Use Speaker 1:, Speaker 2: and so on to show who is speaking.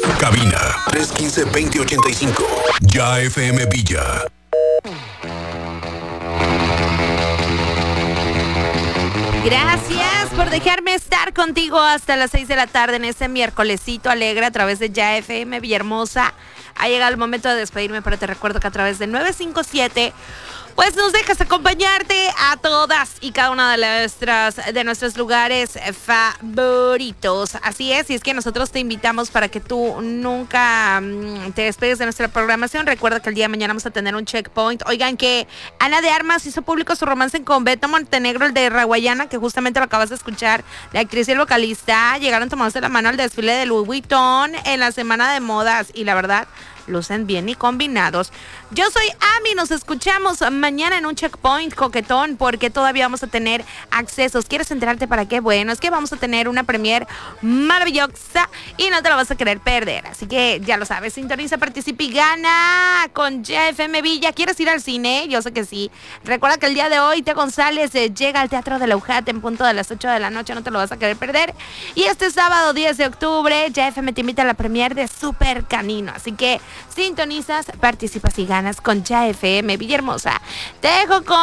Speaker 1: Cabina 315-2085. Ya FM Villa.
Speaker 2: Gracias por dejarme estar contigo hasta las 6 de la tarde en este miércolesito alegre a través de Ya FM Villahermosa. Ha llegado el momento de despedirme, pero te recuerdo que a través de 957 pues nos dejas acompañarte a todas y cada una de nuestros lugares favoritos. Así es, y es que nosotros te invitamos para que tú nunca te despegues de nuestra programación. Recuerda que el día de mañana vamos a tener un checkpoint. Oigan, que Ana de Armas hizo público su romance con Beto Montenegro, el de Raguayana, que justamente lo acabas de escuchar. La actriz y el vocalista llegaron tomándose la mano al desfile de Louis Vuitton en la semana de modas y la verdad, lucen bien y combinados. Yo soy Ami, nos escuchamos mañana en un checkpoint coquetón porque todavía vamos a tener accesos. ¿Quieres enterarte para qué? Bueno, es que vamos a tener una premier maravillosa y no te la vas a querer perder. Así que ya lo sabes, sintoniza, participa y gana con JFM Villa. ¿Quieres ir al cine? Yo sé que sí. Recuerda que el día de hoy Teo González llega al Teatro de la UJAT en punto de las 8 de la noche, no te lo vas a querer perder. Y este sábado 10 de octubre JFM te invita a la premier de Super Canino. Así que sintonizas, participas y ganas con Ya FM Villahermosa. Te dejo con